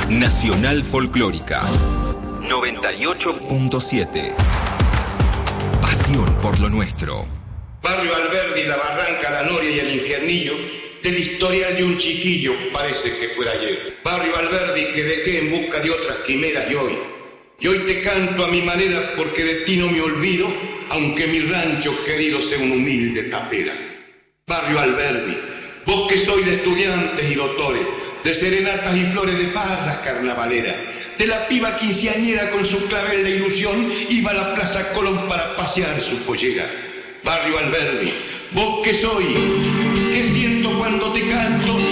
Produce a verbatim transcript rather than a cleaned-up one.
Nacional Folclórica noventa y ocho punto siete. Pasión por lo nuestro. Barrio Alberdi, La Barranca, La Noria y el Infiernillo, de la historia de un chiquillo, parece que fuera ayer. Barrio Alberdi que dejé en busca de otras quimeras y hoy. Y hoy te canto a mi manera porque de ti no me olvido, aunque mi rancho querido sea una humilde tapera. Barrio Alberdi, vos que sois de estudiantes y doctores, de serenatas y flores de parras carnavaleras, de la piba quinceañera con su clavel de ilusión, iba a la Plaza Colón para pasear su pollera. Barrio Alberdi, vos que sois, que siento cuando te canto,